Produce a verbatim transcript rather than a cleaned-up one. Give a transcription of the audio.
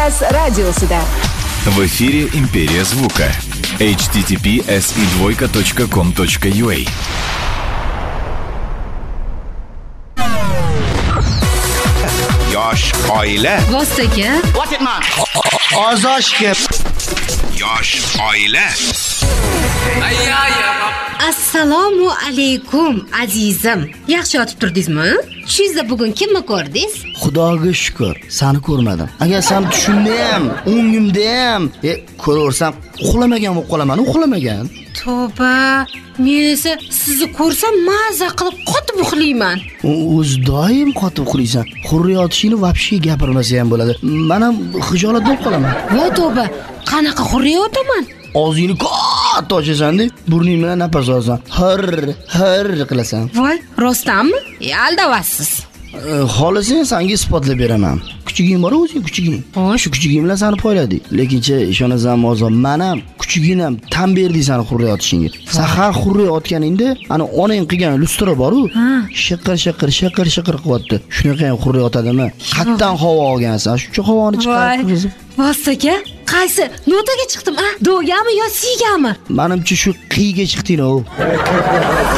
Express radiosida. В эфире Империя звука. эйч ти ти пи эс и двойка точка ком точка ю а. Yosh oila. Vostaga. What it man? Ozoshga. Yosh oila. Assalomu alaykum azizim. Yaxshi yotib turdingizmi? Tushingizda bugun kimni ko'rdingiz? Xudoga shukr, seni ko'rmadim. Agar sen tushunda ham, o'ngimda ham, e, ko'raversam, uxlamagan bo'lib qolaman, uxlamagan. Tavba, men esa sizni ko'rsam maza qilib qotib uxlayman. O'z doim qotib uxlaysan. Hurriyatishini vobshe gapirmasa ham bo'ladi. Men ham xijolat bo'lib qolaman. Voy tavba, qanaqa hurriyat otaman? Og'zingni katta ochasan-da, burning bilan nafas olasan. Har, har qilasan. Voy, rostdanmi? E, aldavasiz. Xohlasang senga isbotlab beraman. Kuchuging bor o'zing, kuchuging. Shu kuchuging bilan seni poyladik. Lekincha ishonasan mozor, men ham kuchuging ham tan berdi seni hurriyat ishingga. Sen har hurriyat otganingda, ana onang qilgan lustra bor-ku, shiqir shiqir shiqir shiqir qilyapti. Shunaqa ham hurriyat otadimi? Qatdan havo olgansan, shuncha havoni chiqarib. Vostaga, qaysi notaga chiqdim, a? Do'gami yo sigami? Menimcha shu qiyga chiqding-ku.